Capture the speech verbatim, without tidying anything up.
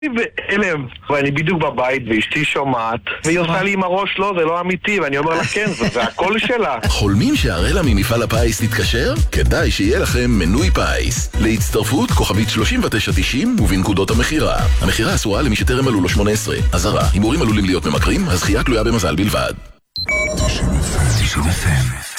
בהלם, ואני בדיוק בבית ואשתי שומעת והיא עושה לי עם הראש, לא, זה לא אמיתי, ואני אומר לה כן, זה, זה הכל שלה. חולמים שהרלה ממפעל הפיס תתקשר? כדאי שיהיה לכם מנוי פיס להצטרפות כוכבית שלושים ותשע תשעים ובנקודות המחירה. המחירה אסורה למי שטרם מלאו לו שמונה עשרה. אזהרה, הימורים עלולים להיות ממכרים, הזכייה תלויה במזל בלבד. תשעים אף אם